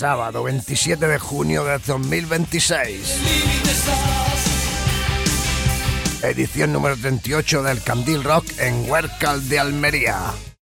sábado 27 de junio de 2026. Edición número 38 del Candil Rock en Huércal de Almería.